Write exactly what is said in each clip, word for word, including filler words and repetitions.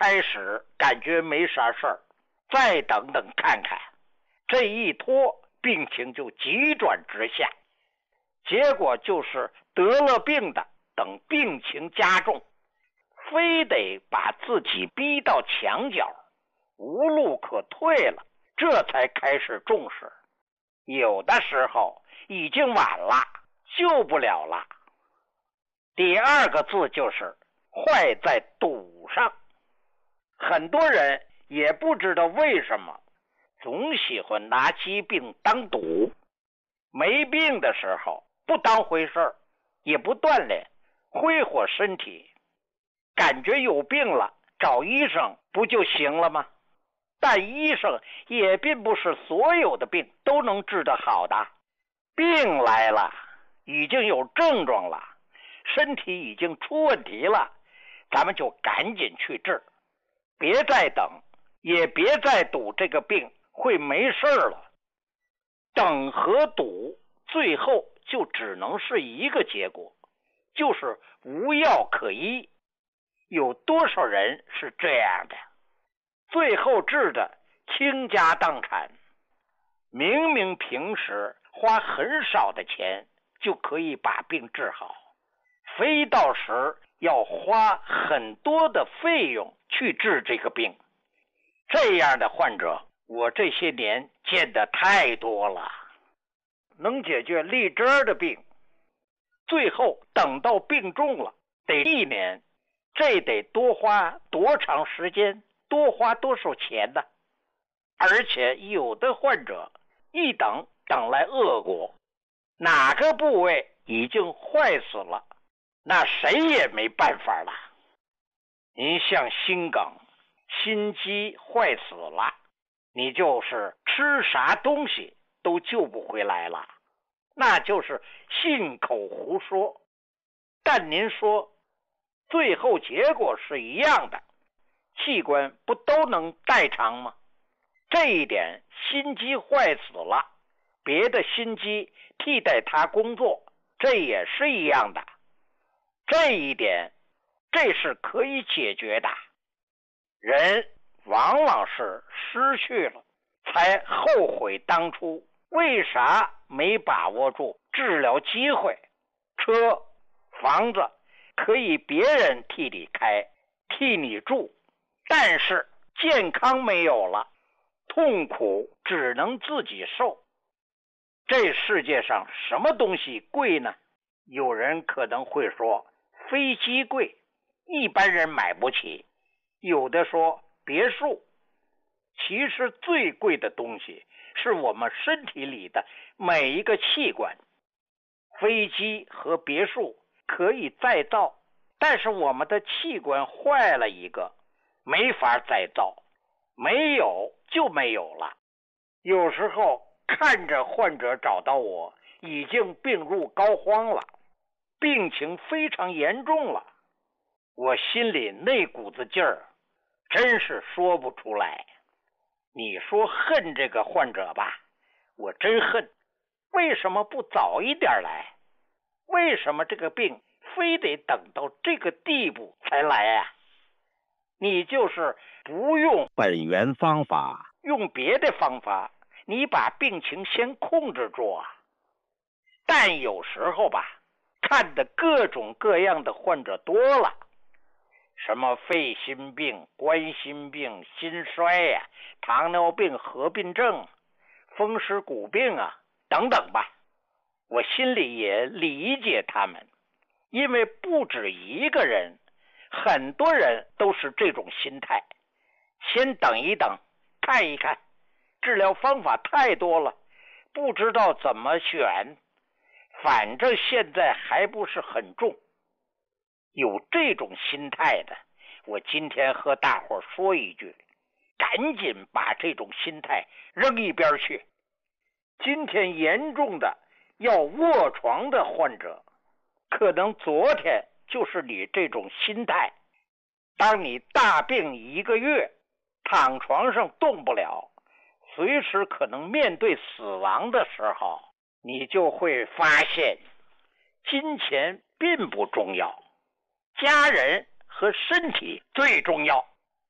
开始感觉没啥事儿，再等等看看，这一拖病情就急转直下，结果就是得了病的等病情加重，非得把自己逼到墙角，无路可退了，这才开始重视。有的时候已经晚了，救不了了。第二个字就是坏在赌上，很多人也不知道为什么总喜欢拿疾病当赌，没病的时候不当回事儿，也不锻炼挥霍身体，感觉有病了找医生不就行了吗？但医生也并不是所有的病都能治得好的，病来了，已经有症状了，身体已经出问题了，咱们就赶紧去治，别再等，也别再赌这个病会没事了。等和赌最后就只能是一个结果，就是无药可医。有多少人是这样的？最后治的倾家荡产，明明平时花很少的钱就可以把病治好，非到时要花很多的费用去治这个病。这样的患者我这些年见得太多了。能解决立针的病，最后等到病重了得一年，这得多花多长时间，多花多少钱呢？而且有的患者一等等来恶果，哪个部位已经坏死了，那谁也没办法了。您像心梗、心肌坏死了，你就是吃啥东西都救不回来了，那就是信口胡说。但您说最后结果是一样的，器官不都能代偿吗？这一点心肌坏死了，别的心肌替代它工作，这也是一样的。这一点这是可以解决的。人往往是失去了才后悔当初为啥没把握住治疗机会。车房子可以别人替你开替你住，但是健康没有了，痛苦只能自己受。这世界上什么东西贵呢？有人可能会说飞机贵，一般人买不起。有的说别墅，其实最贵的东西是我们身体里的每一个器官。飞机和别墅可以再造，但是我们的器官坏了一个，没法再造，没有就没有了。有时候看着患者找到我，已经病入膏肓了，病情非常严重了，我心里那股子劲儿真是说不出来。你说恨这个患者吧，我真恨，为什么不早一点来？为什么这个病非得等到这个地步才来啊？你就是不用本源方法，用别的方法，你把病情先控制住啊。但有时候吧，看的各种各样的患者多了，什么肺心病、冠心病、心衰呀、啊、糖尿病合并症、风湿骨病啊等等吧，我心里也理解他们，因为不止一个人，很多人都是这种心态。先等一等，看一看，治疗方法太多了，不知道怎么选，反正现在还不是很重。有这种心态的，我今天和大伙说一句，赶紧把这种心态扔一边去。今天严重的要卧床的患者，可能昨天就是你这种心态。当你大病一个月，躺床上动不了，随时可能面对死亡的时候，你就会发现金钱并不重要，家人和身体最重要。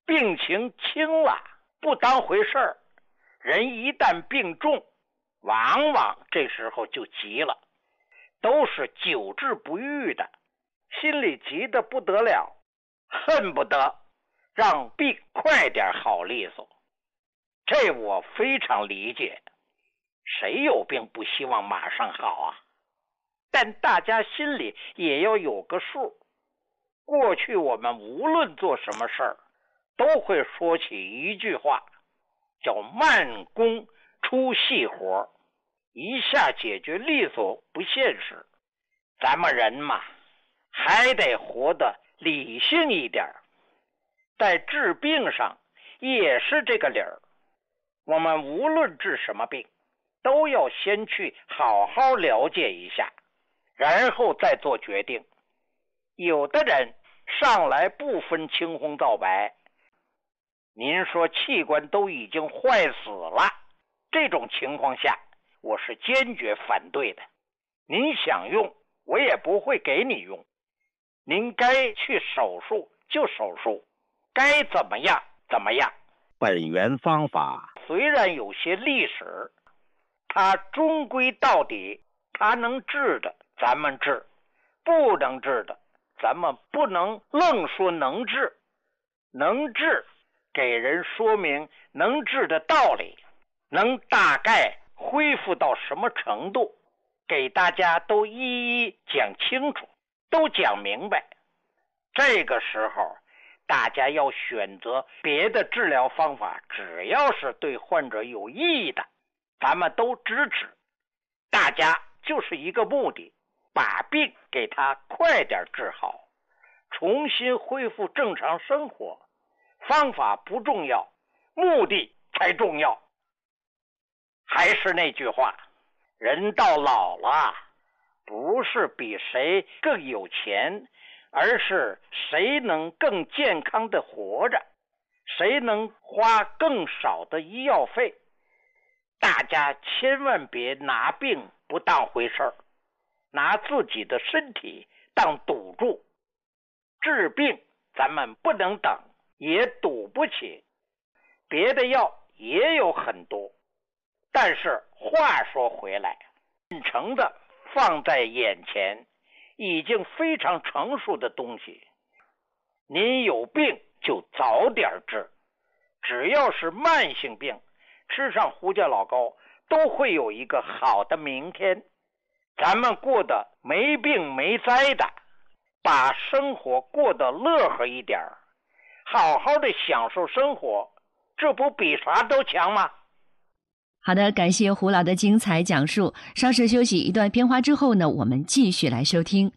病情轻了不当回事儿，人一旦病重，往往这时候就急了，都是久治不愈的，心里急得不得了，恨不得让病快点好利索。这我非常理解，谁有病不希望马上好啊？但大家心里也要有个数。过去我们无论做什么事儿，都会说起一句话，叫慢工出细活，一下解决利索不现实。咱们人嘛，还得活得理性一点，在治病上也是这个理儿。我们无论治什么病，都要先去好好了解一下，然后再做决定。有的人上来不分青红皂白，您说器官都已经坏死了，这种情况下我是坚决反对的。您想用我也不会给你用，您该去手术就手术，该怎么样怎么样。 本源方法虽然有些历史，它终归到底，它能治的咱们治，不能治的咱们不能愣说能治，能治给人说明能治的道理，能大概恢复到什么程度，给大家都一一讲清楚，都讲明白。这个时候大家要选择别的治疗方法，只要是对患者有意义的，咱们都支持。大家就是一个目的，把病给他快点治好，重新恢复正常生活。方法不重要，目的才重要。还是那句话，人到老了，不是比谁更有钱，而是谁能更健康的活着，谁能花更少的医药费。大家千万别拿病不当回事儿，拿自己的身体当赌注。治病咱们不能等，也赌不起。别的药也有很多，但是话说回来，真诚的放在眼前，已经非常成熟的东西，您有病就早点治。只要是慢性病，吃上胡椒老膏都会有一个好的明天。咱们过得没病没灾的，把生活过得乐呵一点，好好的享受生活，这不比啥都强吗？ 好的，感谢胡老的精彩讲述。稍事休息一段片花之后呢，我们继续来收听。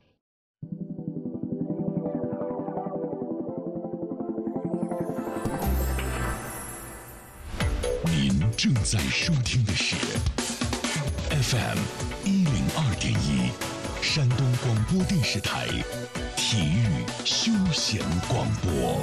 您正在收听的是 F M 一零二点一，山东广播电视台体育休闲广播。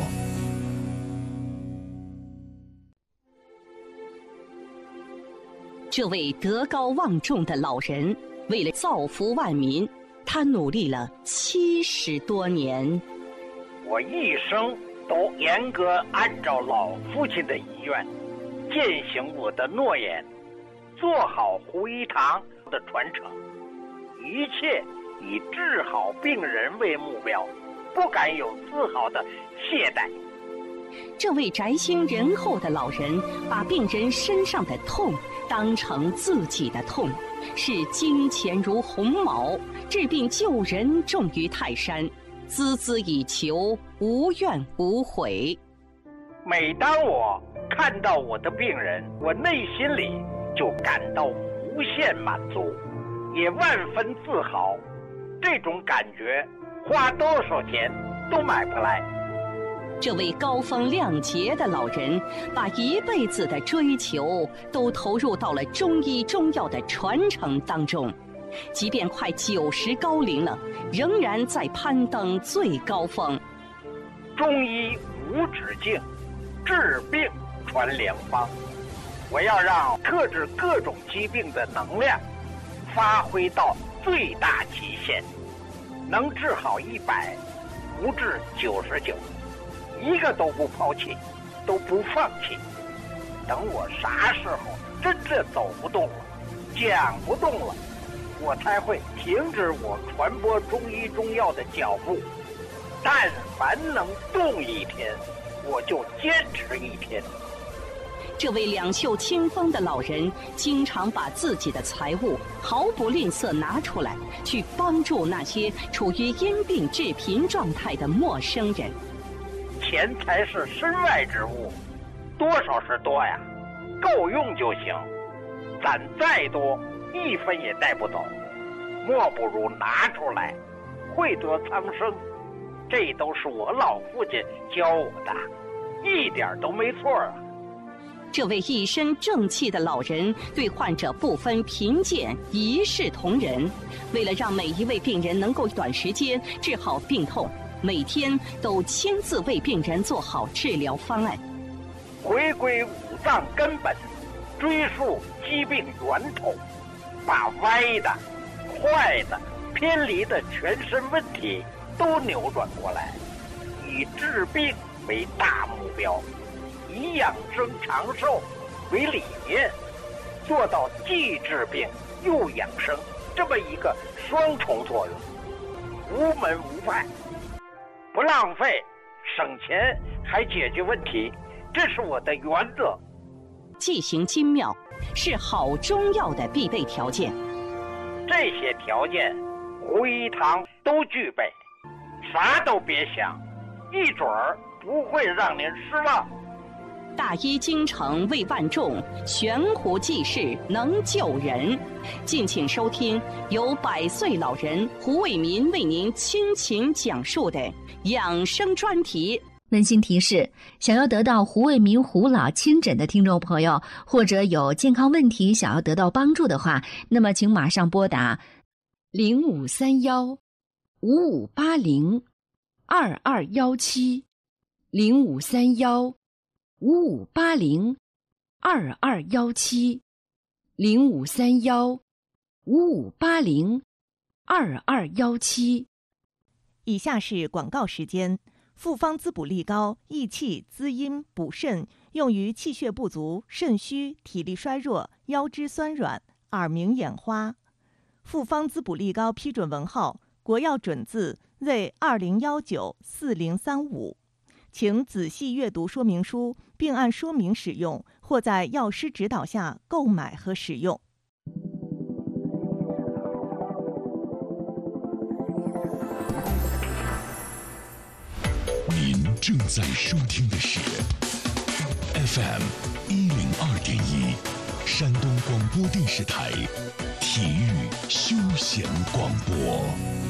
这位德高望重的老人，为了造福万民，他努力了七十多年。 我一生都严格按照老父亲的遗愿，践行我的诺言，做好胡一堂的传承，一切以治好病人为目标，不敢有丝毫的懈怠。 这位宅心仁厚的老人，把病人身上的痛当成自己的痛，视金钱如鸿毛，治病救人重于泰山，孜孜以求，无怨无悔。 每当我看到我的病人，我内心里就感到无限满足，也万分自豪。这种感觉花多少钱都买不来。 这位高风亮节的老人，把一辈子的追求都投入到了中医中药的传承当中，即便快九十高龄了，仍然在攀登最高峰。 中医无止境，治病传良方。我要让克制各种疾病的能量发挥到最大极限，能治好一百，不治九十九。 一个都不抛弃，都不放弃。等我啥时候真正走不动了，讲不动了，我才会停止我传播中医中药的脚步。但凡能动一天，我就坚持一天。 这位两袖清风的老人，经常把自己的财物毫不吝啬拿出来，去帮助那些处于因病致贫状态的陌生人。 钱财是身外之物，多少是多呀，够用就行。攒再多，一分也带不走，莫不如拿出来，惠泽苍生。这都是我老父亲教我的，一点都没错啊。 这位一身正气的老人对患者不分贫贱，一视同仁。为了让每一位病人能够短时间治好病痛，每天都亲自为病人做好治疗方案。 回归五脏根本，追溯疾病源头，把歪的、坏的、偏离的全身问题都扭转过来，以治病为大目标，以养生长寿为理念，做到既治病又养生这么一个双重作用，无门无派，不浪费，省钱还解决问题，这是我的原则。 剂行精妙是好中药的必备条件， 这些条件胡一堂都具备，啥都别想，一准儿不会让您失望。 大医精诚为万众，悬壶济世能救人。敬请收听由百岁老人胡卫民为您倾情讲述的养生专题。 温馨提示：想要得到胡卫民胡老亲诊的听众朋友，或者有健康问题想要得到帮助的话，那么请马上拨打零五三幺五五八零二二幺七零五三幺五五八零二二幺七零五三幺五五八零二二幺七。 以下是广告时间。复方滋补力高，益气滋阴补肾，用于气血不足、肾虚、体力衰弱、腰肢酸软、耳鸣眼花。复方滋补力高批准文号：国药准字 Z 二零一九四零三五。请仔细阅读说明书，并按说明使用，或在药师指导下购买和使用。 您正在收听的是 F M 一零二点一，山东广播电视台体育休闲广播。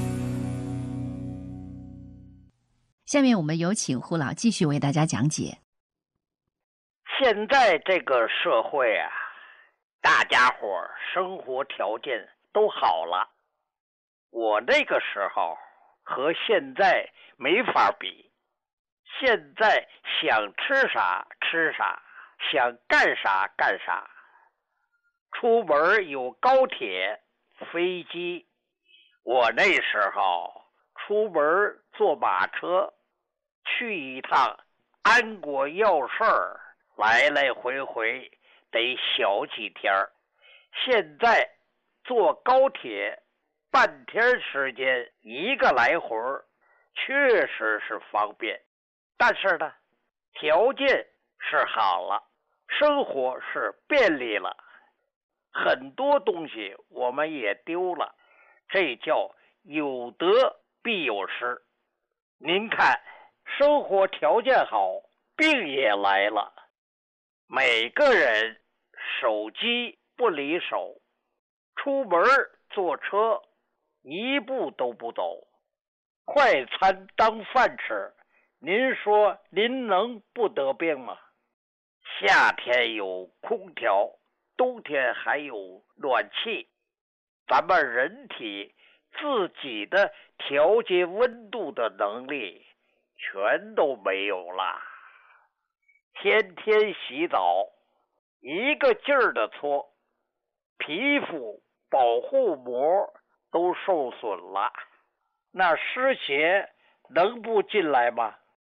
下面我们有请胡老继续为大家讲解。 现在这个社会啊，大家伙生活条件都好了，我那个时候和现在没法比。现在想吃啥吃啥，想干啥干啥。出门有高铁、飞机，我那时候出门坐马车，去一趟安国要事儿，来来回回得小几天。现在坐高铁半天时间，一个来回，确实是方便。但是呢，条件是好了，生活是便利了，很多东西我们也丢了，这叫有得必有失。您看，生活条件好，病也来了，每个人手机不离手，出门坐车一步都不走，快餐当饭吃，您说您能不得病吗？夏天有空调，冬天还有暖气，咱们人体自己的调节温度的能力全都没有了。天天洗澡，一个劲儿的搓，皮肤保护膜都受损了，那湿邪能不进来吗？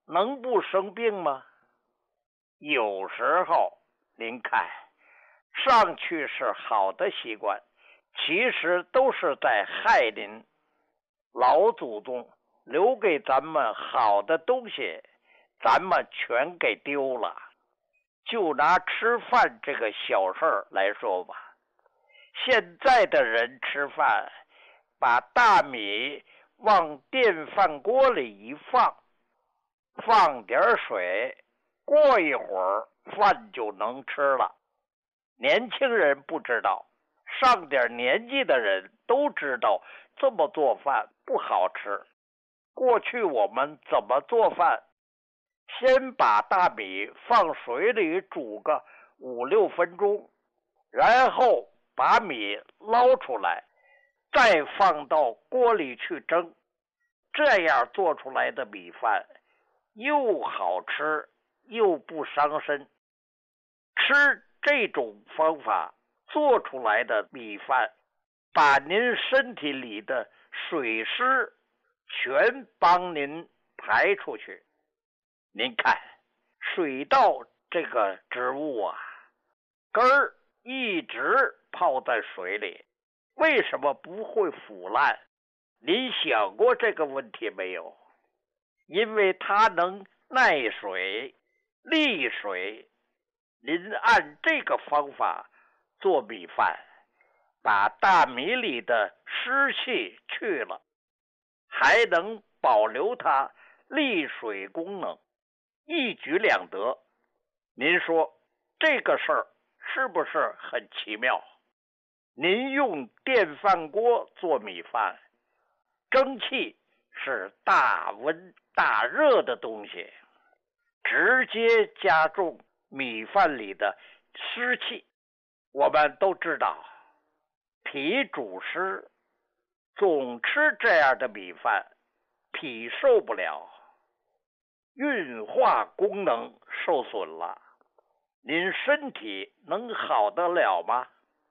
能不生病吗？有时候您看，上去是好的习惯，其实都是在害您。老祖宗留给咱们好的东西，咱们全给丢了。就拿吃饭这个小事儿来说吧，现在的人吃饭，把大米往电饭锅里一放，放点水，过一会儿饭就能吃了。年轻人不知道，上点年纪的人都知道这么做饭不好吃。过去我们怎么做饭？先把大米放水里煮个五六分钟，然后把米捞出来，再放到锅里去蒸。这样做出来的米饭又好吃又不伤身。吃这种方法做出来的米饭，把您身体里的水湿全帮您排出去。您看，水稻这个植物啊，根儿一直泡在水里，为什么不会腐烂？您想过这个问题没有？因为它能耐水、利水。您按这个方法做米饭，把大米里的湿气去了，还能保留它利水功能，一举两得。您说这个事儿是不是很奇妙？您用电饭锅做米饭，蒸汽是大温大热的东西，直接加重米饭里的湿气。我们都知道，脾主湿，总吃这样的米饭，脾受不了，运化功能受损了，您身体能好得了吗？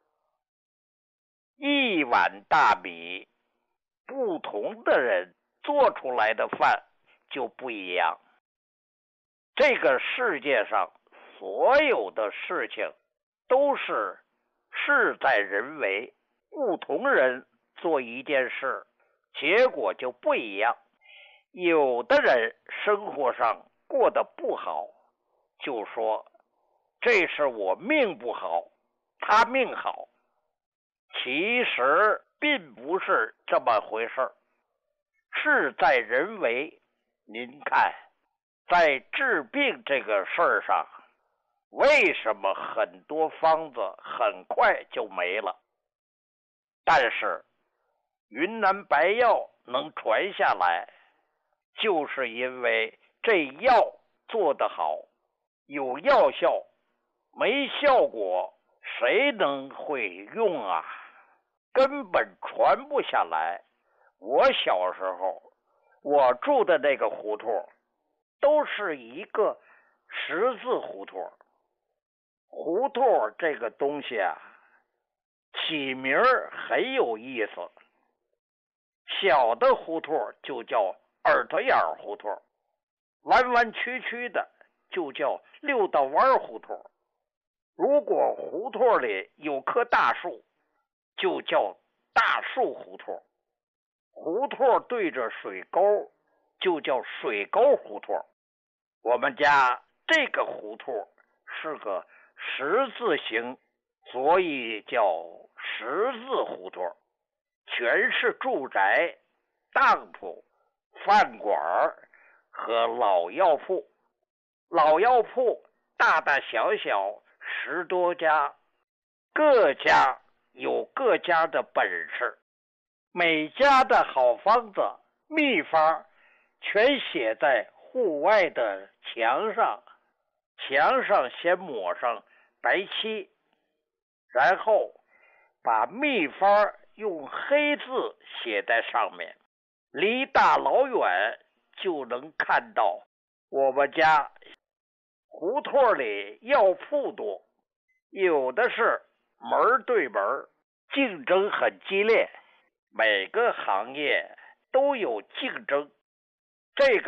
一碗大米，不同的人做出来的饭就不一样。这个世界上所有的事情都是事在人为，不同人做一件事，结果就不一样。有的人生活上过得不好，就说这是我命不好，他命好。其实并不是这么回事，事在人为。您看，在治病这个事儿上，为什么很多方子很快就没了？但是云南白药能传下来，就是因为这药做得好，有药效，没效果谁能会用啊？根本传不下来。我小时候，我住的那个胡同都是一个十字胡同。胡同这个东西啊，起名很有意思。小的胡同就叫耳朵眼胡同，弯弯曲曲的就叫六道弯胡同。如果胡同里有棵大树，就叫大树胡同。胡同对着水沟，就叫水沟胡同。我们家这个胡同是个十字形，所以叫十字胡同，全是住宅、当铺、饭馆和老药铺。老药铺大大小小十多家，各家有各家的本事，每家的好方子秘方全写在户外的墙上，墙上先抹上白漆，然后把秘方用黑字写在上面，离大老远就能看到。我们家胡同里药铺多，有的是门对门，竞争很激烈，每个行业都有竞争。这个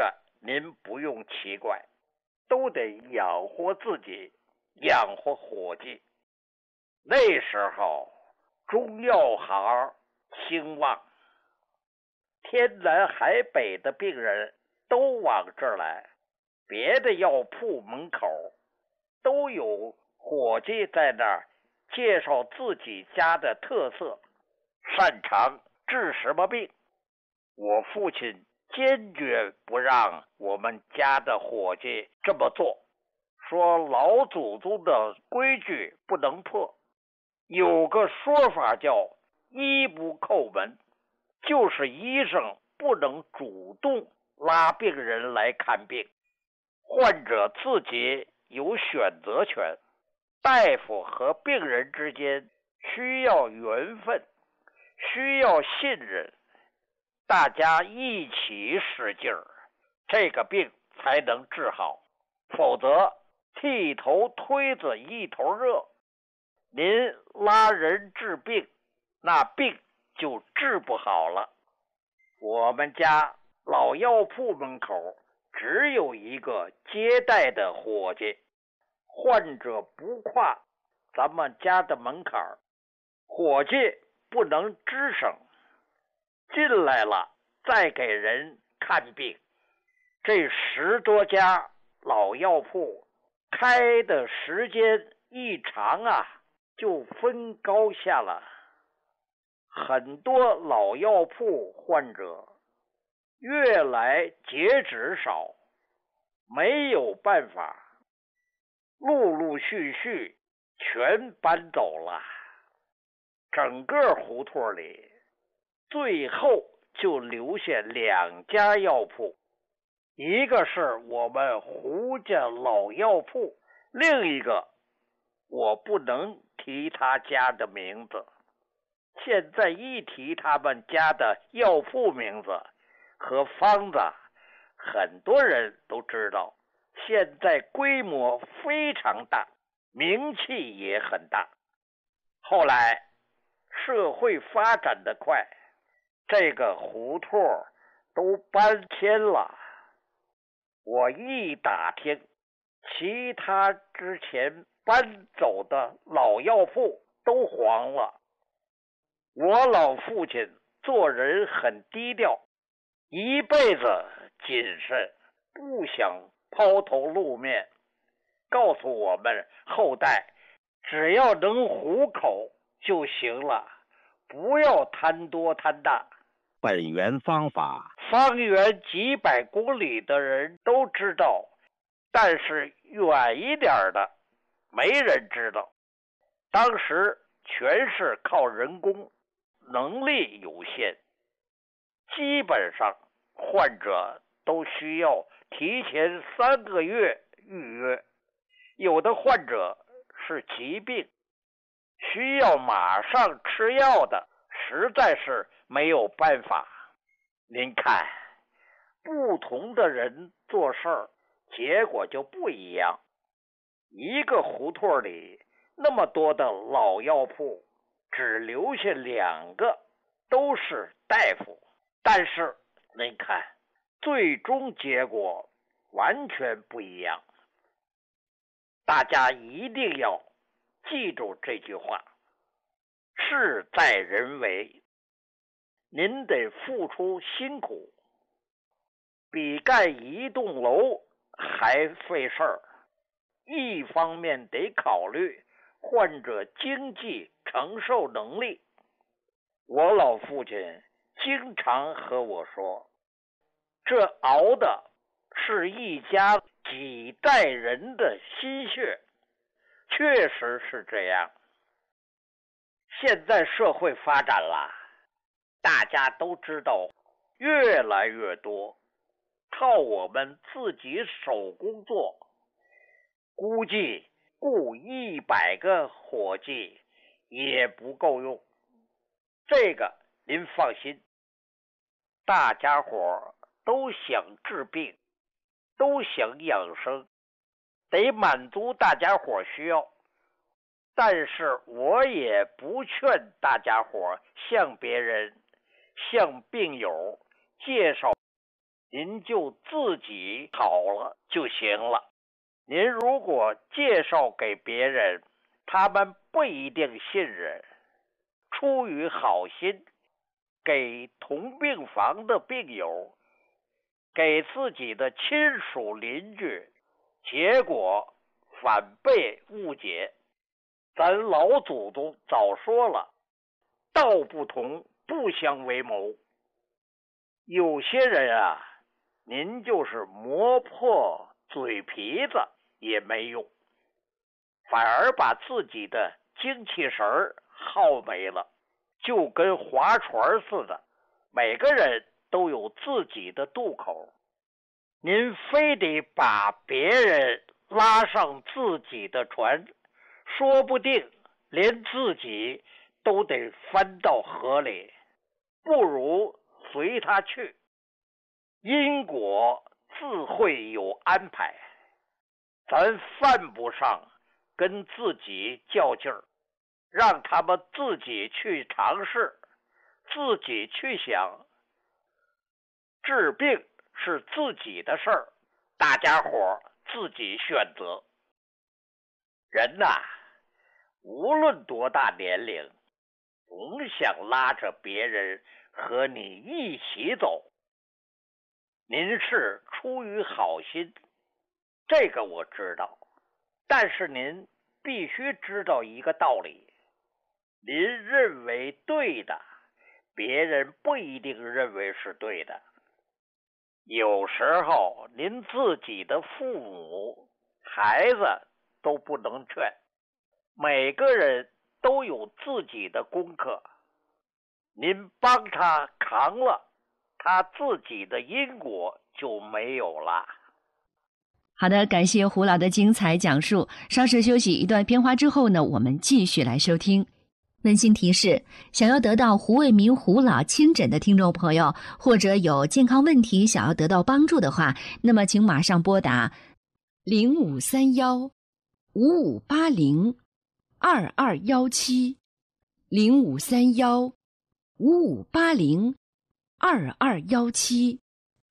您不用奇怪，都得养活自己，养活伙计。那时候中药行兴旺，天南海北的病人都往这儿来，别的药铺门口都有伙计在那儿介绍自己家的特色，擅长治什么病。我父亲坚决不让我们家的伙计这么做，说老祖宗的规矩不能破。有个说法叫医不叩门，就是医生不能主动拉病人来看病，患者自己有选择权。大夫和病人之间需要缘分，需要信任，大家一起使劲儿，这个病才能治好，否则剃头推子一头热，您拉人治病，那病就治不好了。我们家老药铺门口只有一个接待的伙计，患者不跨咱们家的门槛儿，伙计不能吱声，进来了再给人看病。这十多家老药铺开的时间一长啊，就分高下了。很多老药铺患者越来截止少，没有办法，陆陆续续全搬走了。整个胡同里最后就留下两家药铺，一个是我们胡家老药铺，另一个我不能提他家的名字。现在一提他们家的药铺名字和方子，很多人都知道。现在规模非常大，名气也很大。后来社会发展得快，这个胡同都搬迁了。我一打听，其他之前搬走的老药铺都黄了。我老父亲做人很低调，一辈子谨慎，不想抛头露面，告诉我们后代只要能糊口就行了，不要贪多贪大。 本源方法方圆几百公里的人都知道，但是远一点的没人知道。当时全是靠人工，能力有限，基本上患者都需要提前三个月预约。有的患者是疾病，需要马上吃药的，实在是没有办法。您看，不同的人做事儿，结果就不一样。一个胡同里那么多的老药铺，只留下两个都是大夫，但是您看最终结果完全不一样。大家一定要记住这句话，事在人为。您得付出辛苦，比盖一栋楼还费事儿。一方面得考虑患者经济承受能力。我老父亲经常和我说，这熬的是一家几代人的心血，确实是这样。现在社会发展了，大家都知道越来越多，靠我们自己手工做，估计雇一百个伙计也不够用。这个您放心，大家伙都想治病，都想养生，得满足大家伙需要。但是我也不劝大家伙向别人向病友介绍您就自己好了就行了。您如果介绍给别人，他们不一定信任，出于好心，给同病房的病友，给自己的亲属邻居，结果反被误解。咱老祖宗早说了，道不同，不相为谋。有些人啊，您就是磨破嘴皮子也没用，反而把自己的精气神儿耗没了，就跟划船似的，每个人都有自己的渡口，您非得把别人拉上自己的船，说不定连自己都得翻到河里，不如随他去。因果自会有安排，咱犯不上跟自己较劲儿，让他们自己去尝试，自己去想。治病是自己的事儿，大家伙自己选择。人呐，无论多大年龄，总想拉着别人和你一起走。您是出于好心，这个我知道，但是您必须知道一个道理，您认为对的，别人不一定认为是对的。有时候您自己的父母、孩子都不能劝，每个人都有自己的功课，您帮他扛了，他自己的因果就没有了。 好的，感谢胡老的精彩讲述。稍事休息一段片花之后呢，我们继续来收听。温馨提示，想要得到胡卫民胡老亲诊的听众朋友，或者有健康问题想要得到帮助的话，那么请马上拨打零五三幺五五八零二二幺七零五三幺五五八零二二幺七。